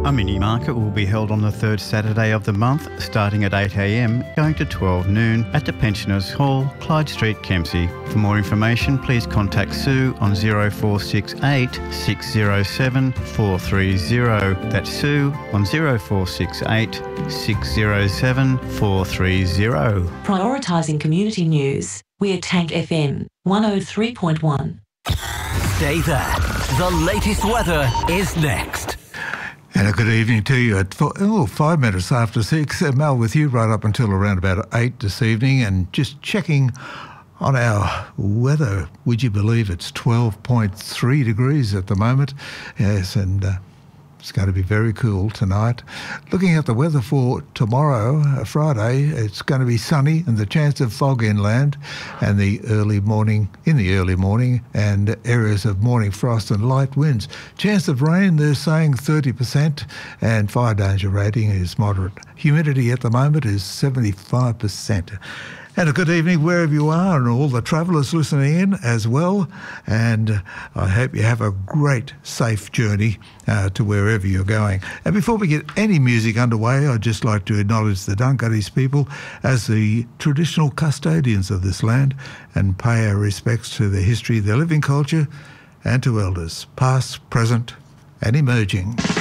A mini market will be held on the third Saturday of the month, starting at 8 a.m, going to 12 noon at the Pensioners Hall, Clyde Street, Kempsey. For more information, please contact Sue on 0468 607 430. That's Sue on 0468 607 430. Prioritising community news. We're Tank FM 103.1. Stay there. The latest weather is next. And a good evening to you at 5 minutes after 6. Mel with you right up until around about 8 this evening, and just checking on our weather. Would you believe it's 12.3 degrees at the moment? Yes, and it's going to be very cool tonight. Looking at the weather for tomorrow, Friday, it's going to be sunny and the chance of fog inland and in the early morning and areas of morning frost and light winds. Chance of rain, they're saying 30%, and fire danger rating is moderate. Humidity at the moment is 75%. And a good evening wherever you are, and all the travellers listening in as well. And I hope you have a great, safe journey to wherever you're going. And before we get any music underway, I'd just like to acknowledge the Dunghuttese people as the traditional custodians of this land and pay our respects to their history, their living culture, and to elders, past, present, and emerging.